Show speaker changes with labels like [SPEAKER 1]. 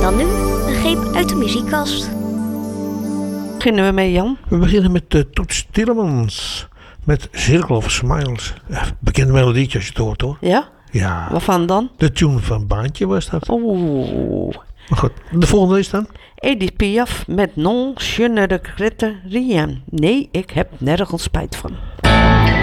[SPEAKER 1] dan nu een greep uit de muziekkast.
[SPEAKER 2] Beginnen we mee, Jan?
[SPEAKER 3] We beginnen met Toets Tielemans. Met Circle of Smiles. Bekend melodietje als je het hoort, hoor.
[SPEAKER 2] Ja?
[SPEAKER 3] Ja.
[SPEAKER 2] Waarvan dan?
[SPEAKER 3] De tune van Baantje was dat.
[SPEAKER 2] Oeh.
[SPEAKER 3] Maar goed, de volgende is dan?
[SPEAKER 2] Edith Piaf met Non, je ne regrette rien. Nee, ik heb nergens spijt van.